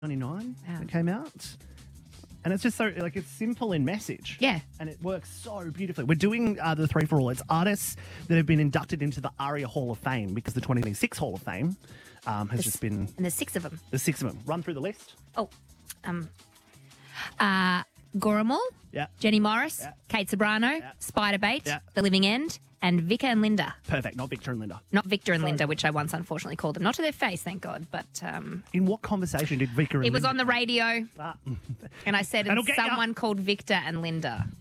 99 Wow. it came out. And it's just so, it's simple in message. Yeah. And it works so beautifully. We're doing the 3 for All. It's artists that have been inducted into the ARIA Hall of Fame because the 2026 Hall of Fame has just been... And there's 6 of them. There's 6 of them. Run through the list. Goramal, Yeah. Jenny Morris, Yeah. Kate Sobrano, Yeah. Spider Bait, Yeah. The Living End, and Vika and Linda. Perfect. Not Victor and Linda. Not Victor and Linda, which I once unfortunately called them. Not to their face, thank God. But In what conversation did Victor and it was Linda... on the radio, Ah. and I said, That'll and get ya. someone called Victor and Linda.